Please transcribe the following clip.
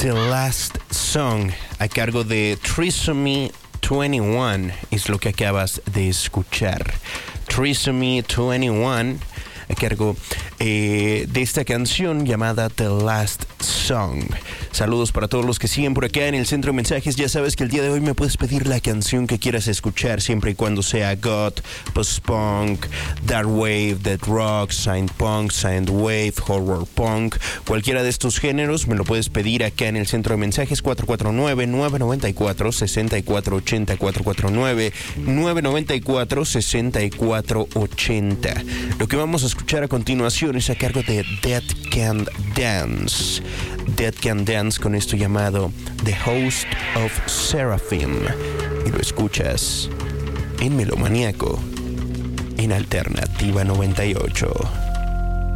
The Last Song, a cargo de Trisomy 21, es lo que acabas de escuchar. Trisomy 21, a cargo de esta canción llamada The Last Song. Saludos para todos los que siguen por acá en el centro de mensajes. Ya sabes que el día de hoy me puedes pedir la canción que quieras escuchar, siempre y cuando sea goth, post-punk, dark wave, death rock, synth-punk, synth-wave, horror punk. Cualquiera de estos géneros me lo puedes pedir acá en el centro de mensajes. 449-994-6480, 449-994-6480. Lo que vamos a escuchar a continuación es a cargo de Dead Can Dance. Dead Can Dance, con esto llamado The Host of Seraphim. Y lo escuchas en Melomaniaco, en Alternativa 98.